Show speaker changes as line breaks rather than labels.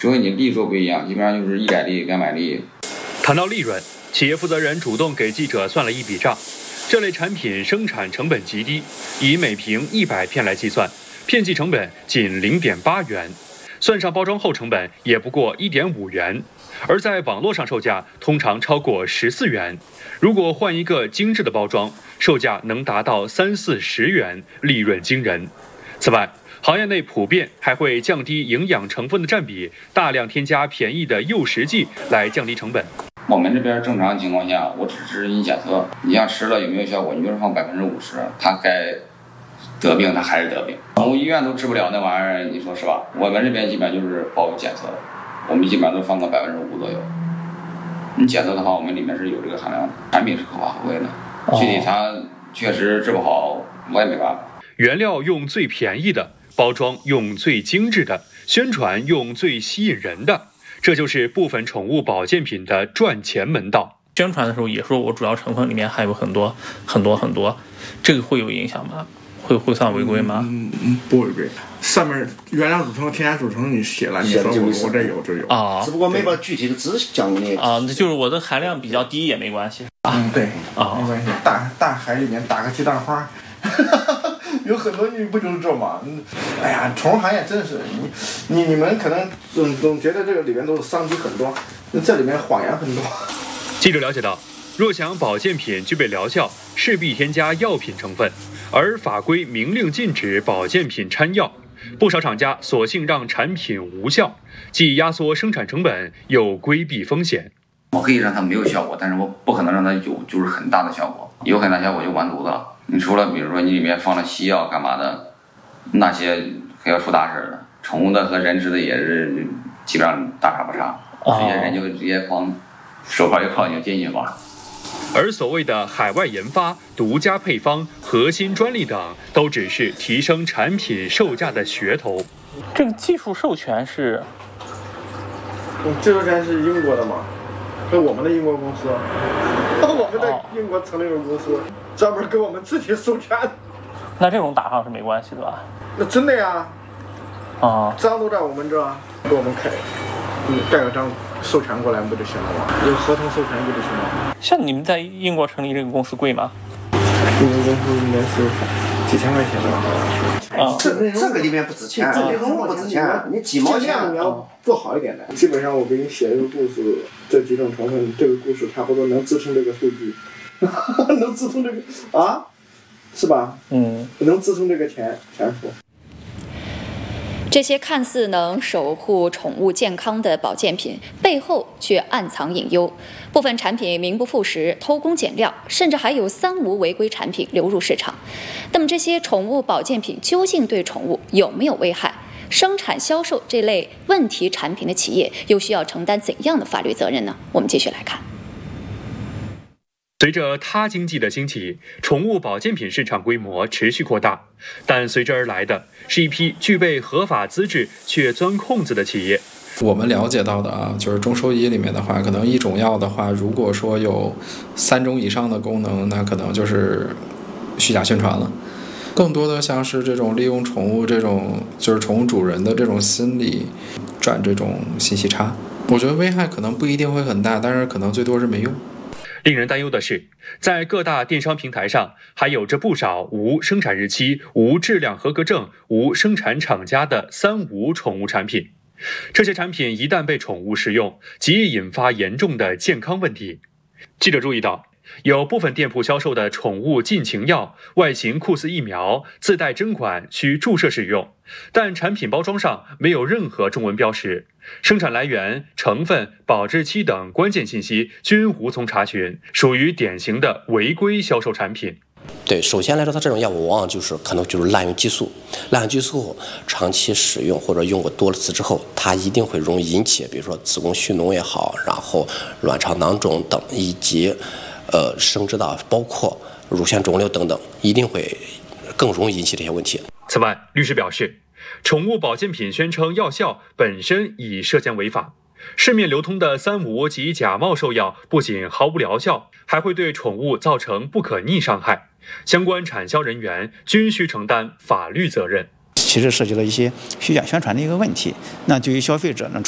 除非你利做不一样，基本上就是100粒、200粒。
谈到利润，企业负责人主动给记者算了一笔账。这类产品生产成本极低，以每瓶100片来计算，片计成本仅0.8元，算上包装后成本也不过1.5元，而在网络上售价通常超过14元。如果换一个精致的包装，售价能达到30-40元，利润惊人。此外，行业内普遍还会降低营养成分的占比，大量添加便宜的诱食剂来降低成本。
我们这边正常情况下，我只是你检测，你像吃了有没有效果，你就是放50%，它该得病它还是得病。宠物医院都治不了那玩意儿，你说是吧？我们这边基本上就是包检测的，我们基本上都放个5%左右。你检测的话，我们里面是有这个含量的，产品是合法合规的。具体它确实治不好，我也没办法。
原料用最便宜的，包装用最精致的，宣传用最吸引人的。这就是部分宠物保健品的赚钱门道。
宣传的时候也说我主要成分里面还有很多，这个会有影响吗？会算违规吗？
不违规。上面原料组成、添加组成你写了，你说我这有就有
啊，
只不过没把具体的知识讲那个
啊，那就是我的含量比较低也没关系。
对啊，没关系。大海里面打个鸡蛋花。有很多你不就是这吗？哎呀，宠物行业真是你们可能总觉得这个里面都是商机很多，这里面谎言很多。
记者了解到，若想保健品具备疗效，势必添加药品成分，而法规明令禁止保健品掺药，不少厂家索性让产品无效，既压缩生产成本，又规避风险。
我可以让它没有效果，但是我不可能让它有就是很大的效果，有很大效果就完犊子了。你除了比如说你里面放了西药干嘛的，那些还要出大事的。宠物的和人吃的也是基本上大差不差，直接人就直接哐手铐一铐就进去吧。
而所谓的海外研发、独家配方、核心专利等，都只是提升产品售价的噱头。
这个技术授权是？
技术授权是英国的嘛？是我们的英国公司，我们在英国成立了公司，专门给我们自己授权。
那这种打上是没关系的吧？
那真的呀，章都在我们这，给我们盖个章，授权过来不就行了吗？有合同授权不就行了吗？
像你们在英国成立这个公司贵吗？
英国公司应该是几千块钱吧。
这个里面不值钱，这内容不值钱，你几毛钱
你要做好一点的。基本上我给你写一个故事，这几种成分，这个故事差不多能支撑这个数据，能支撑这个啊，是吧？能支撑这个钱数。
这些看似能守护宠物健康的保健品，背后却暗藏隐忧。部分产品名不副实、偷工减料，甚至还有3无违规产品流入市场。那么，这些宠物保健品究竟对宠物有没有危害？生产销售这类问题产品的企业又需要承担怎样的法律责任呢？我们继续来看。
随着他经济的兴起，宠物保健品市场规模持续扩大，但随之而来的是一批具备合法资质却钻空子的企业。
我们了解到的就是中兽医里面的话，可能一种药的话，如果说有3种以上的功能，那可能就是虚假宣传了。更多的像是这种利用宠物这种就是宠物主人的这种心理，转这种信息差。我觉得危害可能不一定会很大，但是可能最多是没用。
令人担忧的是，在各大电商平台上，还有着不少无生产日期、无质量合格证、无生产厂家的3无宠物产品。这些产品一旦被宠物食用，极易引发严重的健康问题。记者注意到，有部分店铺销售的宠物禁情药，外形酷似疫苗，自带针管，需注射使用，但产品包装上没有任何中文标识，生产来源、成分、保质期等关键信息均无从查询，属于典型的违规销售产品。
对，首先来说，它这种药物往往可能就是滥用激素，滥用激素后长期使用或者用过多次之后，它一定会容易引起，比如说子宫蓄脓也好，然后卵巢囊肿等，以及生殖道包括乳腺肿瘤等等，一定会更容易引起这些问题。
此外，律师表示，宠物保健品宣称药效本身已涉嫌违法。市面流通的3无及假冒兽药不仅毫无疗效，还会对宠物造成不可逆伤害，相关产销人员均需承担法律责任。
其实涉及了一些虚假宣传的一个问题。那对于消费者呢，